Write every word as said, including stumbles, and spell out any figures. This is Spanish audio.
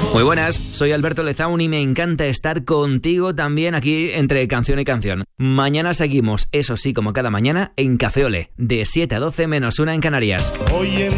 Muy buenas, soy Alberto Lezaun y me encanta estar contigo también aquí entre canción y canción. Mañana seguimos, eso sí, como cada mañana, en Café Olé, de siete a doce menos una en Canarias. Hoy en